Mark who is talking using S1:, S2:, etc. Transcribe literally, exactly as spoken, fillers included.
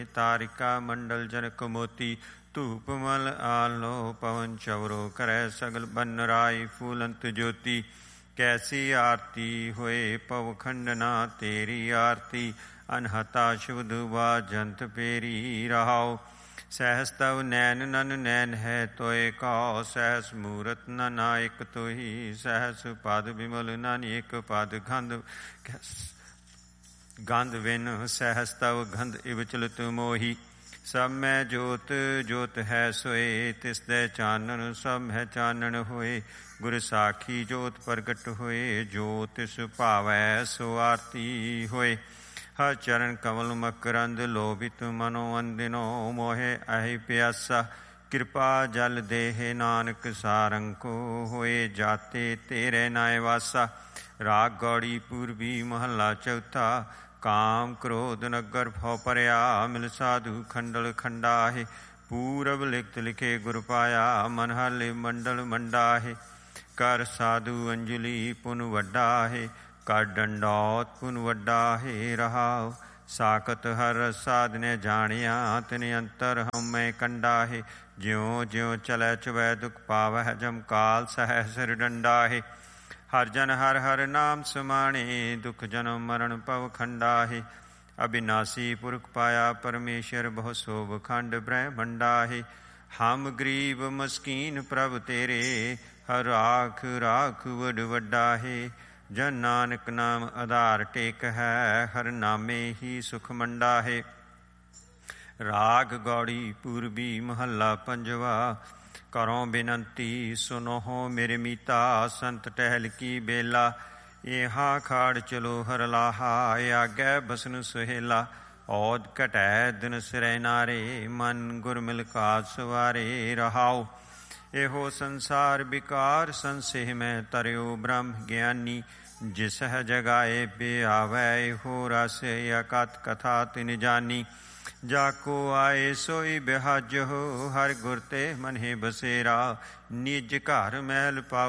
S1: ਤਾਰਿਕਾ ਮੰਡਲ ਜਨਕ ਮੋਤੀ ਧੂਪ ਮਲ ਆਲੋ ਪਵਨ ਚਵਰੋ ਕਰੈ ਸਗਲ ਬਨ ਰਾਈ ਫੂਲੰਤ ਜੋਤੀ। ਕੈਸੀ ਆਰਤੀ ਹੋਏ ਪਵ ਖੰਡਨਾ ਤੇਰੀ ਆਰਤੀ ਅਨਹਤਾ ਸ਼ੁਭ ਵਾਜੰਤ ਪੇਰੀ ਰਹਾਉ। ਸਹਿਸ ਤਵ ਨੈਨ ਨਨ ਨੈਨ ਹੈ ਤੋਏ ਕਉ ਸਹਿਸ ਮੂਰਤ ਨ ਨਾਇਕ ਤੋਹੀ। ਸਹਿਸ ਪਦ ਬਿਮਲ ਨਾਨਕ ਪਦ ਗੰਧ ਗੰਧ ਵਿਨ ਸਹਿਸ ਤਵ ਗੰਧ ਇਵ ਚਲਤ ਮੋਹੀ। ਸਭ ਮੈਂ ਜੋਤ ਜੋਤ ਹੈ ਸੋਏ ਤਿਸ ਦੇ ਚਾਨਣ ਸਭ ਹੈ ਚਾਨਣ ਹੋਏ। ਗੁਰ ਸਾਖੀ ਜੋਤ ਪ੍ਰਗਟ ਹੋਏ ਜੋ ਤਿਸ ਭਾਵੈ ਸੋ ਆਰਤੀ ਹੋਏ। ਹਰ ਚਰਨ ਕਮਲ ਮਕਰੰਦ ਲੋਭਿਤ ਮਨੋ ਅੰਦਿਨੋ ਮੋਹਿ ਅਹਿ ਪਿਆਸਾ। ਕਿਰਪਾ ਜਲ ਦੇਹ ਨਾਨਕ ਸਾਰੰਕੋ ਹੋਏ ਜਾਤੇ ਤੇਰੇ ਨਾਇ ਵਾਸਾ। ਰਾਗ ਗੌੜੀ ਪੂਰਬੀ ਮਹੱਲਾ ਚੌਥਾ। ਕਾਮ ਕ੍ਰੋਧ ਨਗਰ ਭਉ ਭਰਿਆ ਮਿਲ ਸਾਧੂ ਖੰਡਲ ਖੰਡਾਹੇ। ਪੂਰਬ ਲਿਖਤ ਲਿਖੇ ਗੁਰ ਪਾਇਆ ਮਨ ਹਾਲੇ ਮੰਡਲ ਮੰਡਾਹੇ। ਕਰ ਸਾਧੂ ਅੰਜਲੀ ਪੁਨ ਵੱਡਾ ਹੈ ਕਰ ਡੰਡੌਤ ਪੁਨ ਵੱਡਾ ਹੈ ਰਹਾਉ। ਸਾਖਤ ਹਰ ਸਾਧਨੇ ਜਾਣਿਆ ਤਿਨ ਅੰਤਰ ਹਉਮੈ ਕੰਡਾ ਹੈ। ਜਿਉ ਜਿਉ ਚਲੈ ਚੁਵੈ ਦੁਖ ਪਾਵਹਿ ਜਮ ਕਾਲ ਸਹਿ ਸਿਰ ਡੰਡਾ ਹੈ। ਹਰ ਜਨ ਹਰ ਹਰ ਨਾਮ ਸਮਾਣੇ ਦੁਖ ਜਨਮ ਮਰਨ ਭਵ ਖੰਡਾ ਹੈ। ਅਬਿਨਾਸੀ ਪੁਰਖ ਪਾਇਆ ਪਰਮੇਸ਼ਰ ਬਹੁ ਸੋਭ ਖੰਡ ਬ੍ਰਹਮੰਡਾ ਹੈ। ਹਮ ਗਰੀਬ ਮਸਕੀਨ ਪ੍ਰਭ ਤੇਰੇ ਹਰ ਰਾਖ ਰਾਖ ਵਡ ਵੱਡਾ ਹੈ। ਜਨ ਨਾਨਕ ਨਾਮ ਆਧਾਰ ਟੇਕ ਹੈ ਹਰ ਨਾਮੇ ਹੀ ਸੁਖ ਮੰਡਾ ਹੈ। ਰਾਗ ਗੌੜੀ ਪੂਰਬੀ ਮਹੱਲਾ ਪੰਜਵਾ। ਕਰੋ ਬੇਨੰਤੀ ਸੁਨੋ ਮੇਰੇ ਮੀਤਾ ਸੰਤ ਟਹਿਲ ਕੀ ਬੇਲਾ। ਇਹਾ ਖਾੜ ਚਲੋ ਹਰ ਲਾਹਾ ਆਗੈ ਬਸਨ ਸੁਹੇਲਾ। ਔਦ ਘਟੈ ਦਿਨ ਸਿਰੈ ਨਾਰੇ ਮਨ ਗੁਰ ਮਿਲ ਕਾਜ ਸਵਾਰੇ ਰਹਾਉ। ਇਹੋ ਸੰਸਾਰ ਵਿਕਾਰ ਸੰਸੇਹ ਮੈਂ ਤਰਿਓ ਬ੍ਰਹਮ ਗਿਆਨੀ। ਜਿਸ ਹੈ ਜਗਾਏ ਬਿਆਵੈ ਇਹੋ ਰਸ ਅਕਥ ਕਥਾ ਤਿਨ ਜਾਨੀ। ਜਾਕੋ ਆਏ ਸੋਈ ਬਿਹਾਜੋ ਹਰ ਗੁਰ ਤੇ ਮਨਿ ਬਸੇਰਾ। ਨਿਜ ਘਰ ਮਹਿਲ ਪਾਉ